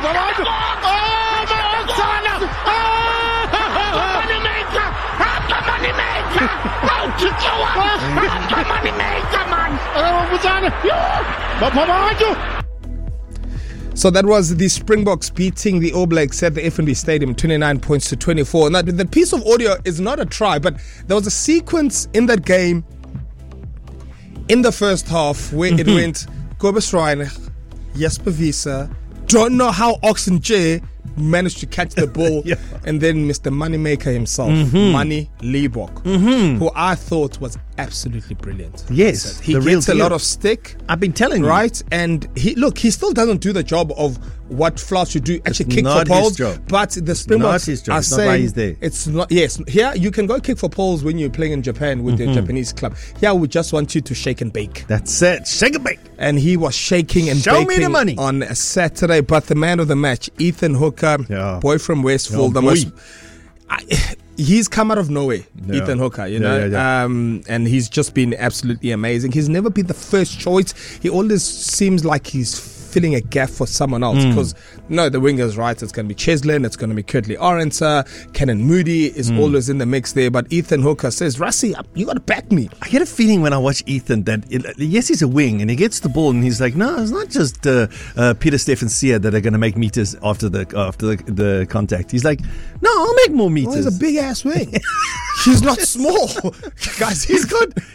So that was the Springboks beating the All Blacks at the FNB Stadium, 29 points to 24. Now, the piece of audio is not a try, but there was a sequence in that game in the first half where it went Kobus Reiner, Jesper Wiese, don't know how Oxen J managed to catch the ball, and then Mr. Moneymaker himself, Money Liebok, who I thought was absolutely brilliant. Yes, he gets a lot of stick. I've been telling you. Right, and he still doesn't do the job of what Flash should do, actually kick for poles. But the Springboks are saying he's there. It's not. Yes, here you can go kick for poles when you're playing in Japan with your Japanese club. Here we just want you to shake and bake. That's it, shake and bake. And he was shaking and baking me the money on a Saturday. But the man of the match, Ethan Hooker, boy from Westfield, he's come out of nowhere, Ethan Hooker, you know, and he's just been absolutely amazing. He's never been the first choice. He always seems like he's filling a gap for someone else because the wingers, right? It's going to be Cheslin, it's going to be Kurtley Arendse, Kenan Moody is always in the mix there. But Ethan Hooker says, Rassie, you got to back me. I get a feeling when I watch Ethan that yes, he's a wing and he gets the ball and he's like, no, it's not just Peter Stephen Sear that are going to make meters after the contact. He's like, no, I'll make more meters. He's a big ass wing. He's not small, guys. He's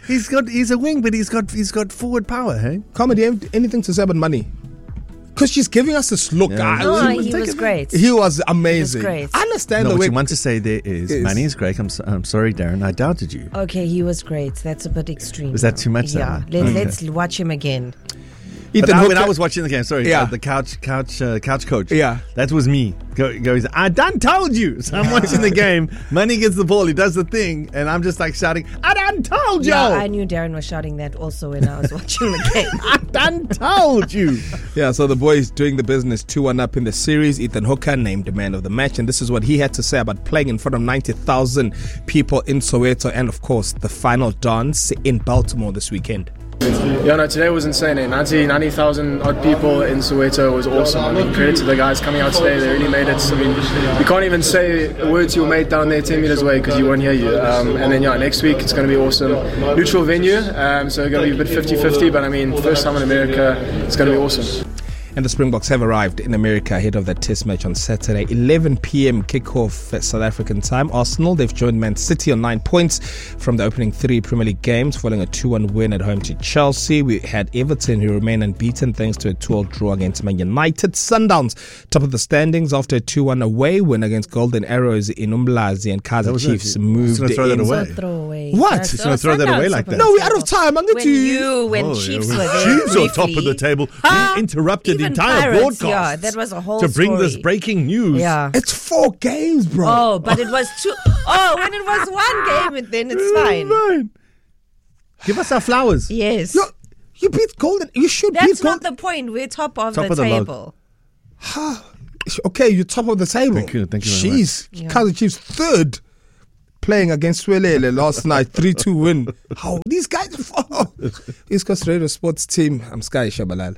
a wing, but he's got forward power. Hey, Comedy, anything to say about Money? Because she's giving us this look. He was great. He was amazing. He was great. I understand what the way. you want to say there is Money is great. I'm sorry, Darren. I doubted you. Okay, he was great. That's a bit extreme. Was that too much? Yeah. Let's watch him again. When I was watching the game, the couch coach. Yeah, that was me. Goes, I done told you. So I'm watching the game. Money gets the ball. He does the thing, and I'm just like shouting, I done told you. Yeah, I knew Darren was shouting that also when I was watching the game. I done told you. Yeah, so the boys doing the business, 2-1 up in the series. Ethan Hooker named the man of the match, and this is what he had to say about playing in front of 90,000 people in Soweto, and of course the final dance in Baltimore this weekend. Yeah, no, today was insane. 90,000 odd people in Soweto was awesome. I mean, credit to the guys coming out today. They really made it. I mean, you can't even say a word to your mate down there 10 meters away because he won't hear you. And then, next week it's going to be awesome. Neutral venue, so it's going to be a bit 50-50, but I mean, first time in America, it's going to be awesome. And the Springboks have arrived in America ahead of that test match on Saturday, 11 p.m. kickoff at South African time. Arsenal, they've joined Man City on 9 points from the opening 3 Premier League games, following a 2-1 win at home to Chelsea. We had Everton, who remain unbeaten thanks to a 2-2 draw against Man United. Sundowns, top of the standings after a 2-1 away win against Golden Arrows in Umlazi, and Kaizer Chiefs moved in. Throw that away. What? He's going to throw that away like that? No, we're out of time. I'm going to... When Chiefs were there Chiefs are top of the table. We interrupted the entire broadcast. Yeah, that was a whole to bring story. This breaking news. Yeah. It's 4 games, bro. Oh, but it was 2. Oh, when it was 1 game, then it's fine. Give us our flowers. Yes. You beat Golden. You should beat That's Golden. not the point. We're top of Top the of the table. Okay, you're top of the table. Thank you very Jeez, Kaizer Chiefs 3rd. Playing against Swelele last night, 3-2 win. How these guys? East Coast Radio Sports Team. I'm Sky Shabalal.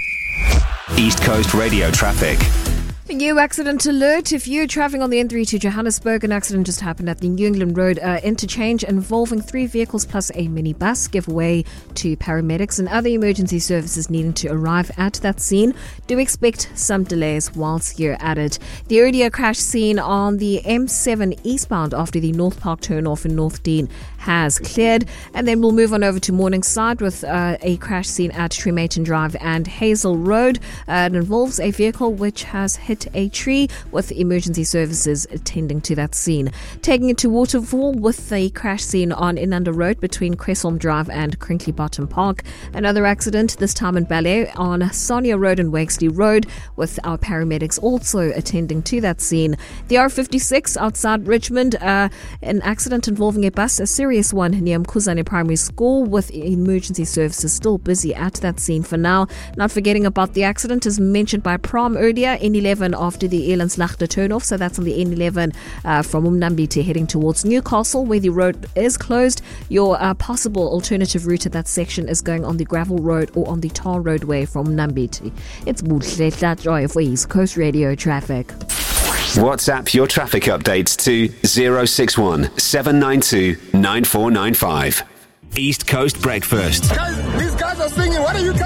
East Coast Radio traffic. New accident alert. If you're travelling on the N3 to Johannesburg, an accident just happened at the New England Road interchange involving 3 vehicles plus a minibus. Give way to paramedics and other emergency services needing to arrive at that scene. Do expect some delays whilst you're at it. The earlier crash scene on the M7 eastbound after the North Park turnoff in North Dean has cleared. And then we'll move on over to Morningside with a crash scene at Trematon Drive and Hazel Road. It involves a vehicle which has hit a tree, with emergency services attending to that scene. Taking it to Waterfall with the crash scene on Inanda Road between Cresholm Drive and Crinkley Bottom Park. Another accident, this time in Ballet on Sonia Road and Wakesley Road, with our paramedics also attending to that scene. The R56 outside Richmond, an accident involving a bus, a serious one near Mkhuzane Primary School, with emergency services still busy at that scene for now. Not forgetting about the accident as mentioned by Prom earlier, N11 N11 after the Elandslaagte turnoff. So that's on the N11 from Umnambiti heading towards Newcastle, where the road is closed. Your possible alternative route at that section is going on the gravel road or on the tar roadway from Umnambiti. It's Buhle Joy for East Coast Radio Traffic. WhatsApp your traffic updates to 061 792 9495. East Coast Breakfast. Guys, these guys are singing. What are you guys